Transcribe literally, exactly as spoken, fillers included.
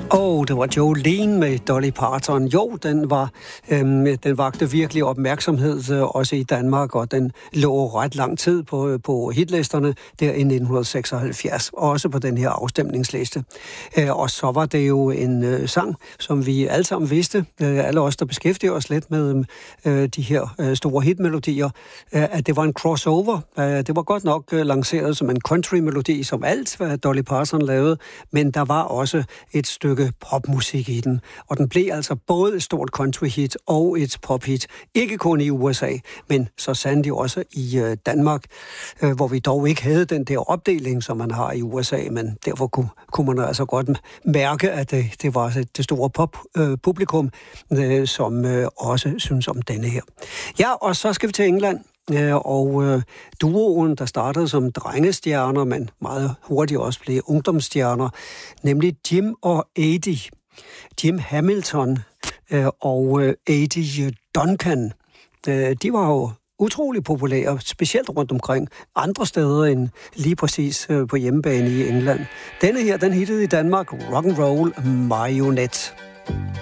Åh, oh, det var Jolene med Dolly Parton. Jo, den var øhm, den vagte virkelig opmærksomhed øh, også i Danmark, og den lå ret lang tid på, på hitlisterne der i nitten seksoghalvfjerds, også på den her afstemningsliste. Øh, og så var det jo en øh, sang, som vi alle sammen vidste, øh, alle os, der beskæftiger os lidt med øh, de her øh, store hitmelodier, øh, at det var en crossover. Øh, det var godt nok øh, lanceret som en country-melodi, som alt, hvad Dolly Parton lavede, men der var også et stykke popmusik i den, og den blev altså både et stort country-hit og et pop-hit. Ikke kun i U S A, men så sandelig også i øh, Danmark, øh, hvor vi dog ikke havde den der opdeling, som man har i U S A, men derfor kunne, kunne man altså godt mærke, at det, det var det store pop-publikum, øh, som øh, også synes om denne her. Ja, og så skal vi til England. Og øh, duoen, der startede som drengestjerner, men meget hurtigt også blev ungdomsstjerner, nemlig Jim og Eddie. Jim Hamilton øh, og øh, Eddie Duncan. Øh, de var jo utrolig populære, specielt rundt omkring andre steder end lige præcis øh, på hjemmebane i England. Denne her, den hittede i Danmark, Rock and Roll Marionette.